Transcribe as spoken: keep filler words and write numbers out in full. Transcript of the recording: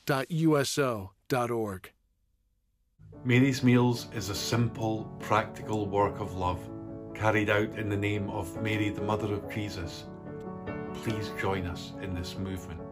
dot U S O dot org. Mary's Meals is a simple, practical work of love carried out in the name of Mary, the Mother of Jesus. Please join us in this movement.